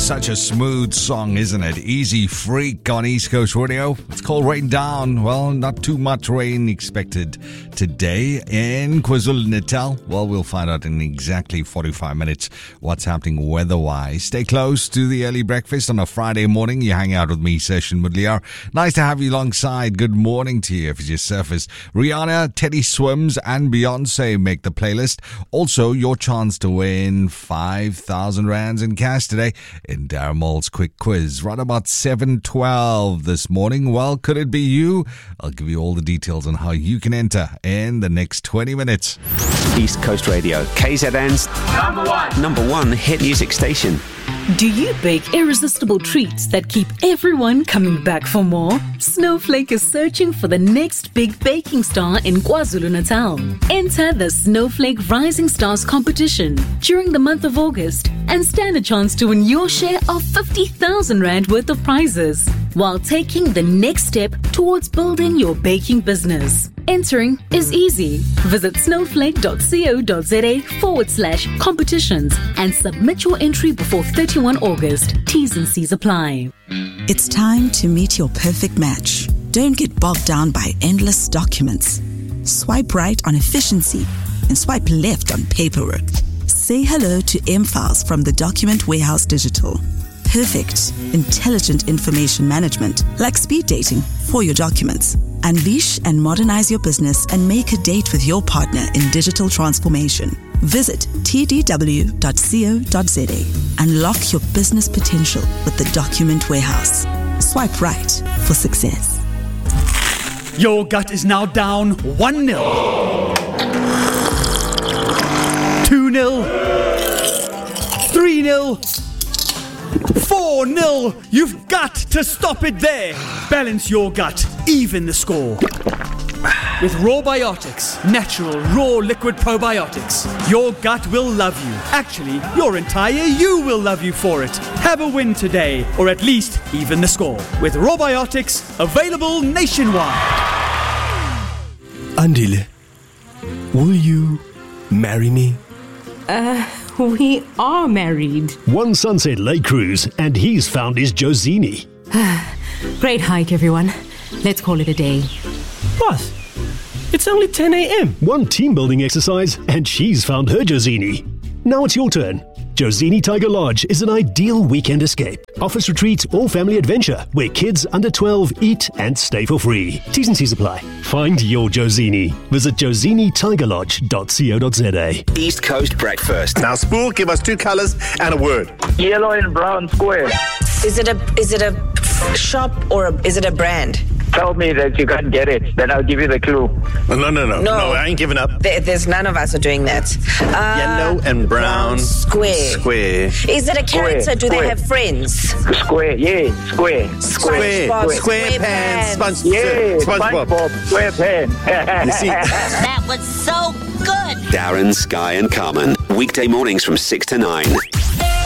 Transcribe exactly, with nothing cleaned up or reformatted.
such a smooth song, isn't it? Easy Freak on East Coast Radio. It's called Rain Down. Well, not too much rain expected today in KwaZulu-Natal. Well, we'll find out in exactly forty-five minutes what's happening weather-wise. Stay close to the early breakfast on a Friday morning. You hang out with me, Session Mudliar. Nice to have you alongside. Good morning to you if it's your surface. Rihanna, Teddy Swims, and Beyonce make the playlist. Also, your chance to win five thousand rands in cash today in Darramall's quick quiz. Right about seven twelve this morning. Well, could it be you? I'll give you all the details on how you can enter in the next twenty minutes. East Coast Radio, K Z N's number one, number one hit music station. Do you bake irresistible treats that keep everyone coming back for more? Snowflake is searching for the next big baking star in KwaZulu-Natal. Enter the Snowflake Rising Stars competition during the month of August and stand a chance to win your share of fifty thousand rand worth of prizes while taking the next step towards building your baking business. Entering is easy. Visit snowflake.co.za forward slash competitions and submit your entry before thirty-first August. T's and C's apply. It's time to meet your perfect match. Don't get bogged down by endless documents. Swipe right on efficiency and swipe left on paperwork. Say hello to M-Files from the Document Warehouse Digital. Perfect, intelligent information management, like speed dating for your documents. Unleash and modernize your business and make a date with your partner in digital transformation. Visit t d w dot co dot z a. Unlock your business potential with the Document Warehouse. Swipe right for success. Your gut is now down one nil. two nil. three nil. four nil. You've got to stop it there. Balance your gut. Even the score. With Rawbiotics, natural, raw liquid probiotics, your gut will love you. Actually, your entire you will love you for it. Have a win today, or at least even the score. With Rawbiotics, available nationwide. Andile, will you marry me? Uh, we are married. One Sunset Lake cruise, and he's found his Josini. Great hike, everyone. Let's call it a day. What? It's only ten a.m. One team building exercise, and she's found her Josini. Now it's your turn. Josini Tiger Lodge is an ideal weekend escape. Office retreat or family adventure where kids under twelve eat and stay for free. T's and C's apply. Find your Josini. Visit josini tiger lodge dot co dot z a. East Coast Breakfast. Now, Spool, give us two colours and a word. Yellow and brown square. Is it a is it a shop or a, is it a brand? Tell me that you can't get it, then I'll give you the clue. No, no, no. No, no I ain't giving up. There, there's none of us are doing that. Uh, Yellow and brown. brown square. Square. Is it a character? Square, Do square. they have friends? Square, yeah, square. Square. SpongeBob, Square, square pants. Sponge, Yeah, SpongeBob. SpongeBob, square pen. You see, That was so good. Darren, Sky and Carmen. Weekday mornings from six to nine.